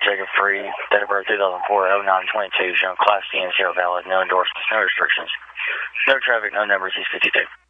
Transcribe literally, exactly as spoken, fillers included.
Jacob Free, date of birth two thousand four, oh nine twenty-two, shown Class D and zero valid, no endorsements, no restrictions, no traffic, no numbers, he's fifty-two.